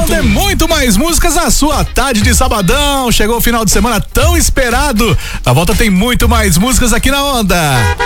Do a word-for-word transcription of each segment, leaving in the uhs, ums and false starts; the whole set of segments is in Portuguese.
Onda é muito mais músicas na sua tarde de sabadão. Chegou o final de semana tão esperado. Na volta tem muito mais músicas aqui na Onda.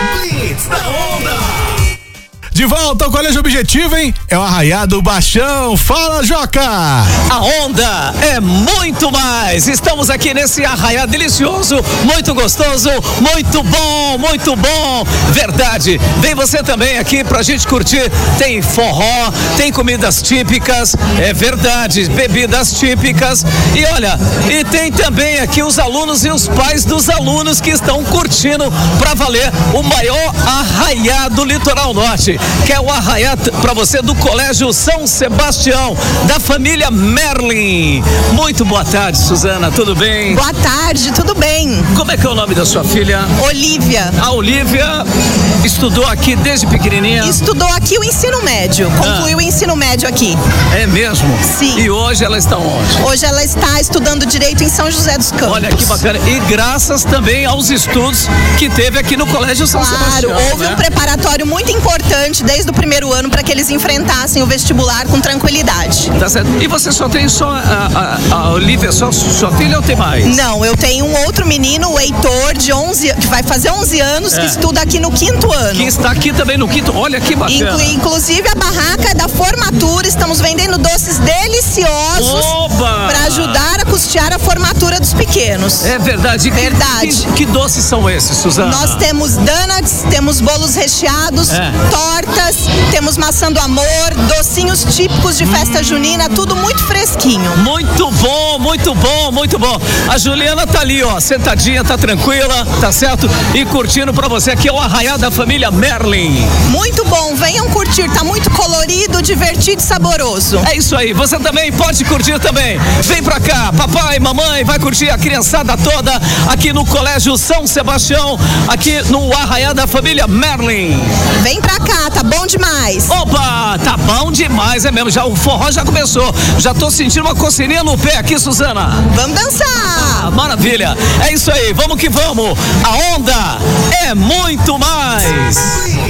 Blitz da Onda. De volta ao Colégio Objetivo, hein? É o Arraiá do Baixão. Fala, Joca! A Onda é muito mais. Estamos aqui nesse arraiá delicioso, muito gostoso, muito bom, muito bom. Verdade. Vem você também aqui pra gente curtir. Tem forró, tem comidas típicas, é verdade, bebidas típicas. E olha, e tem também aqui os alunos e os pais dos alunos que estão curtindo pra valer o maior arraiá do Litoral Norte, que é o arraiá para você do Colégio São Sebastião, da família Merlin. Muito boa tarde, Suzana, tudo bem? Boa tarde, tudo bem. Como é que é o nome da sua filha? Olivia. A Olivia estudou aqui desde pequenininha? Estudou aqui o ensino médio, concluiu ah. o ensino médio aqui. É mesmo? Sim. E hoje ela está onde? Hoje ela está estudando Direito em São José dos Campos. Olha que bacana. E graças também aos estudos que teve aqui no Colégio São claro, Sebastião. Claro, houve né? um preparatório muito importante desde o primeiro ano para que eles enfrentassem o vestibular com tranquilidade. Tá certo. E você só tem só a, a, a Olivia, só sua filha ou tem mais? Não, eu tenho um outro menino, o Heitor, de onze, que vai fazer onze anos, é. que estuda aqui no quinto ano. Que está aqui também no quinto, olha que bacana. Inclu, inclusive a barraca da formatura, estamos vendendo doces deliciosos para ajudar a custear a formatura dos pequenos. É verdade. Verdade. Que, que, que doces são esses, Suzana? Nós temos donuts, temos bolos recheados, é. tortas, temos maçã do amor, docinhos típicos de festa hum. junina, tudo muito fresquinho. Muito bom, muito bom, muito bom. A Juliana tá ali, ó, sentadinha, tá tranquila, tá certo? E curtindo pra você aqui é o arraiá da família Merlin. Muito bom, venham curtir, tá muito colorido, divertido e saboroso. É isso aí, você também pode curtir também. Vem pra cá, papai, mamãe, vai curtir a criançada toda aqui no Colégio São Sebastião, aqui no arraiá da família Merlin. Vem pra cá, tá bom demais. Opa, tá bom demais, é mesmo, já, o forró já começou, já tô sentindo uma coceirinha no pé aqui, Suzana. Vamos dançar. Ah, maravilha, é isso aí, vamos que vamos, a Onda é muito mais.